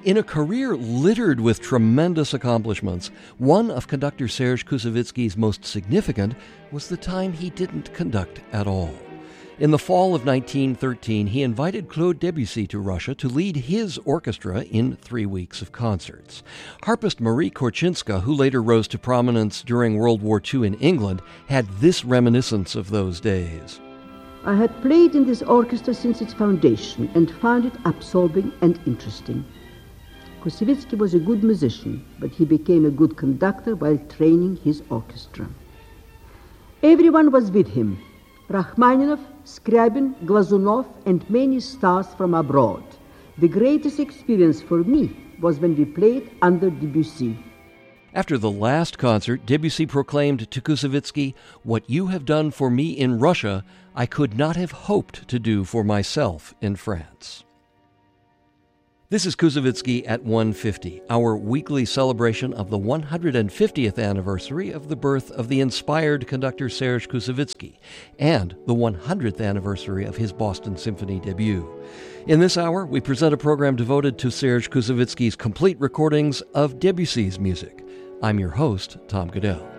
In a career littered with tremendous accomplishments, one of conductor Serge Koussevitzky's most significant was the time he didn't conduct at all. In the fall of 1913, he invited Claude Debussy to Russia to lead his orchestra in 3 weeks of concerts. Harpist Marie Korczynska, who later rose to prominence during World War II in England, had this reminiscence of those days. I had played in this orchestra since its foundation and found it absorbing and interesting. Koussevitzky was a good musician, but he became a good conductor while training his orchestra. Everyone was with him: Rachmaninoff, Scriabin, Glazunov, and many stars from abroad. The greatest experience for me was when we played under Debussy. After the last concert, Debussy proclaimed to Koussevitzky, "What you have done for me in Russia, I could not have hoped to do for myself in France." This is Koussevitzky at 150, our weekly celebration of the 150th anniversary of the birth of the inspired conductor Serge Koussevitzky and the 100th anniversary of his Boston Symphony debut. In this hour, we present a program devoted to Serge Koussevitzky's complete recordings of Debussy's music. I'm your host, Tom Goodell.